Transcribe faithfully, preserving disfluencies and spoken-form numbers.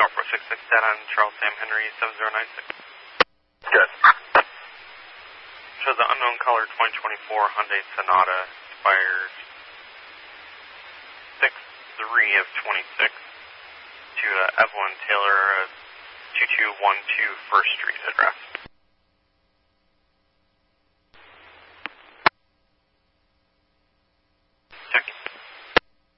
Norfolk six six data on Charles Sam Henry seven zero nine six. Good. Shows the unknown caller twenty twenty-four Hyundai Sonata expired six three of twenty-six to uh, Evelyn Taylor, uh, two two one two First Street address.